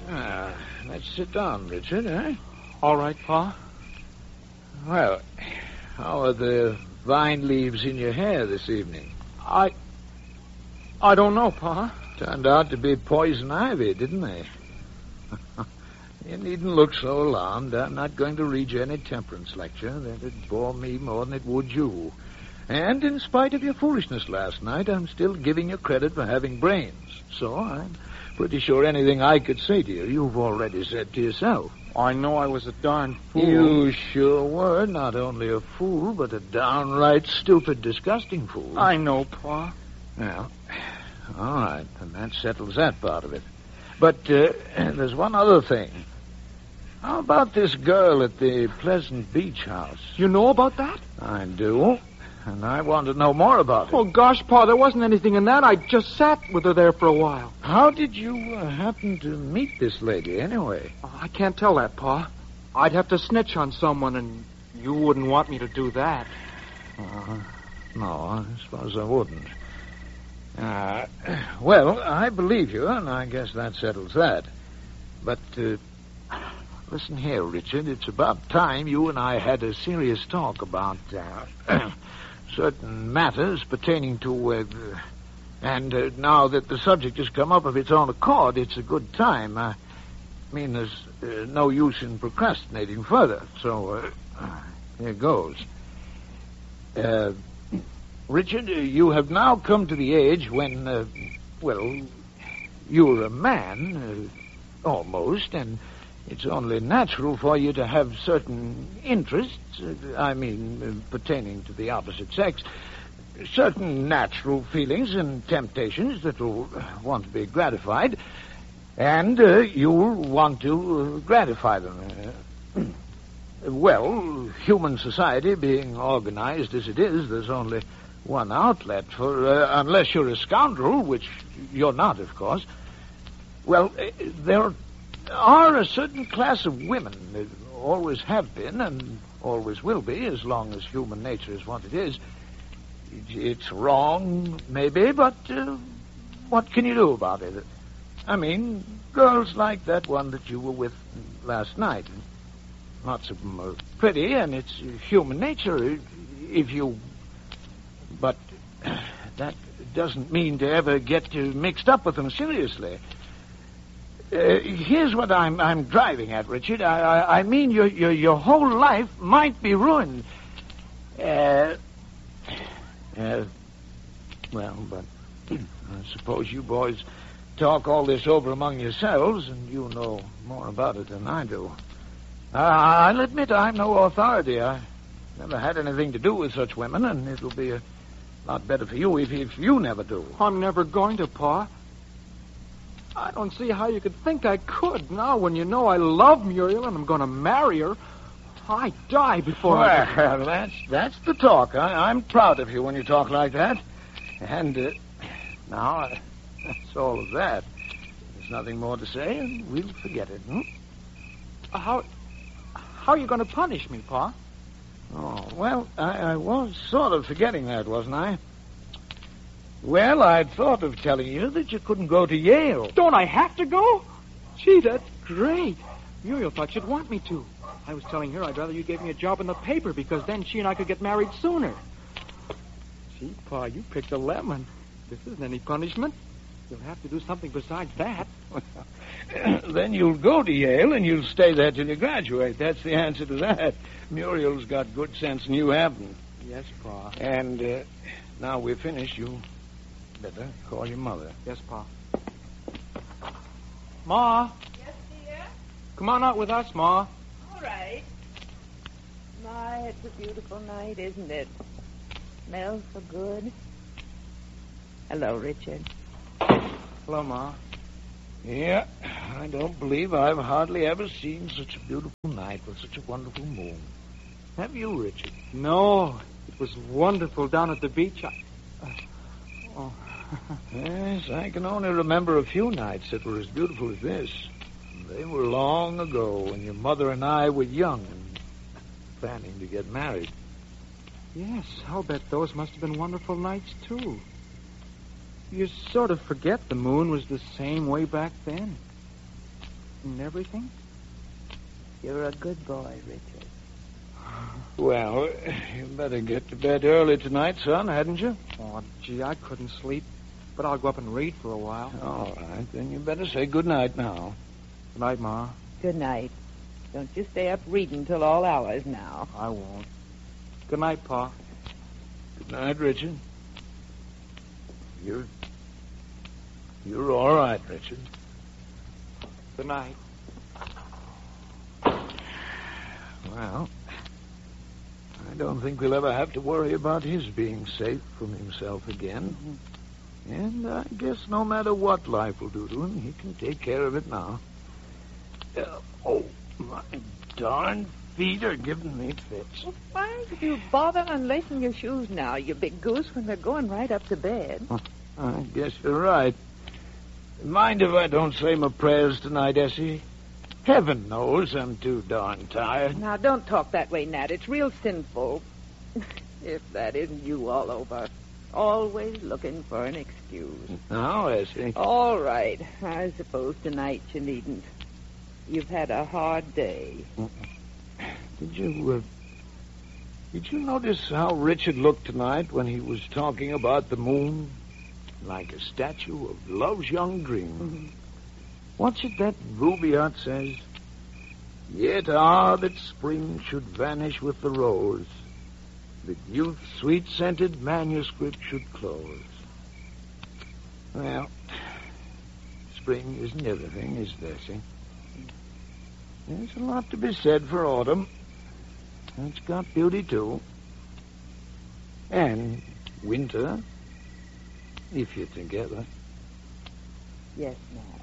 Let's sit down, Richard, eh? All right, Pa. Well, how are the vine leaves in your hair this evening? I don't know, Pa. Turned out to be poison ivy, didn't they? You needn't look so alarmed. I'm not going to read you any temperance lecture. That'd bore me more than it would you. And in spite of your foolishness last night, I'm still giving you credit for having brains. So I'm pretty sure anything I could say to you, you've already said to yourself. I know I was a darn fool. You sure were not only a fool, but a downright stupid, disgusting fool. I know, Pa. Well, all right, and that settles that part of it. But there's one other thing. How about this girl at the Pleasant Beach house? You know about that? I do, and I want to know more about it. Oh, gosh, Pa, there wasn't anything in that. I just sat with her there for a while. How did you happen to meet this lady, anyway? Oh, I can't tell that, Pa. I'd have to snitch on someone, and you wouldn't want me to do that. No, I suppose I wouldn't. Well, I believe you, and I guess that settles that. But, listen here, Richard. It's about time you and I had a serious talk about certain matters pertaining to... and now that the subject has come up of its own accord, it's a good time. I mean, there's no use in procrastinating further. So, here goes. Richard, you have now come to the age when, you're a man, almost, and it's only natural for you to have certain interests, pertaining to the opposite sex, certain natural feelings and temptations that will want to be gratified, and you'll want to gratify them. Human society being organized as it is, there's only one outlet for, unless you're a scoundrel, which you're not, of course. Well, there are a certain class of women that always have been and always will be, as long as human nature is what it is. It's wrong, maybe, but what can you do about it? I mean, girls like that one that you were with last night. Lots of them are pretty, and it's human nature if you... But that doesn't mean to ever get mixed up with them seriously. Here's what I'm driving at, Richard. I mean your whole life might be ruined. But I suppose you boys talk all this over among yourselves, and you know more about it than I do. I'll admit I'm no authority. I never had anything to do with such women, and it'll be a lot better for you if you never do. I'm never going to, Pa. I don't see how you could think I could. Now, when you know I love Muriel and I'm going to marry her, I'd die before Well, that's the talk. I'm proud of you when you talk like that. And now, that's all of that. There's nothing more to say, and we'll forget it, How are you going to punish me, Pa? Oh, well, I was sort of forgetting that, wasn't I? Well, I'd thought of telling you that you couldn't go to Yale. Don't I have to go? Gee, that's great. Muriel thought she'd want me to. I was telling her I'd rather you gave me a job in the paper, because then she and I could get married sooner. Gee, Pa, you picked a lemon. This isn't any punishment. You'll have to do something besides that. Then you'll go to Yale and you'll stay there till you graduate. That's the answer to that. Muriel's got good sense and you haven't. Yes, Pa. And now we're finished, you better call your mother. Yes, Pa. Ma. Yes, dear? Come on out with us, Ma. All right. My, it's a beautiful night, isn't it? Smells so good. Hello, Richard. Hello, Ma. Yeah, I don't believe I've hardly ever seen such a beautiful night with such a wonderful moon. Have you, Richard? No, it was wonderful down at the beach. Yes, I can only remember a few nights that were as beautiful as this. They were long ago when your mother and I were young and planning to get married. Yes, I'll bet those must have been wonderful nights, too. You sort of forget the moon was the same way back then. and everything? You're a good boy, Richard. Well, you better get to bed early tonight, son, hadn't you? Oh, gee, I couldn't sleep. But I'll go up and read for a while. All right, then you better say good night now. Good night, Ma. Good night. Don't you stay up reading till all hours now. I won't. Good night, Pa. Good night, Richard. You're all right, Richard. Good night. Well, I don't think we'll ever have to worry about his being safe from himself again. And I guess no matter what life will do to him, he can take care of it now. Oh, my darn feet are giving me fits. Well, why did you bother unlacing your shoes now, you big goose, when they're going right up to bed? I guess you're right. Mind if I don't say my prayers tonight, Essie? Heaven knows I'm too darn tired. Now, don't talk that way, Nat. It's real sinful. If that isn't you all over. Always looking for an excuse. Now, Essie. All right. I suppose tonight you needn't. You've had a hard day. Did you notice how Richard looked tonight when he was talking about the moon? Like a statue of love's young dream. Mm-hmm. What's it that Rubaiyat says? Yet that spring should vanish with the rose, that youth's sweet-scented manuscript should close. Well, spring isn't everything, is there, see? There's a lot to be said for autumn. It's got beauty, too. And winter, if you're together. Yes, Nat.